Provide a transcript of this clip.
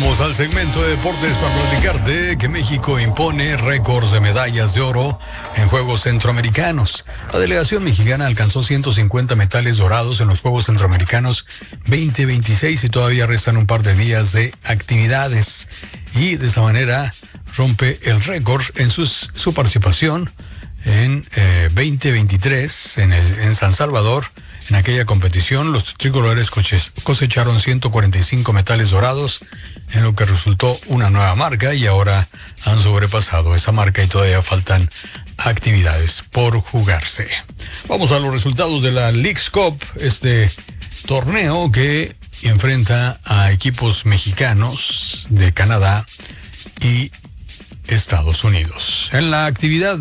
Vamos al segmento de deportes para platicar de que México impone récords de medallas de oro en Juegos Centroamericanos. La delegación mexicana alcanzó 150 metales dorados en los Juegos Centroamericanos 2026 y todavía restan un par de días de actividades. Y de esa manera rompe el récord en su participación en 2023 en San Salvador. En aquella competición, los tricolores cosecharon 145 metales dorados, en lo que resultó una nueva marca, y ahora han sobrepasado esa marca y todavía faltan actividades por jugarse. Vamos a los resultados de la Leagues Cup, este torneo que enfrenta a equipos mexicanos de Canadá y Estados Unidos. En la actividad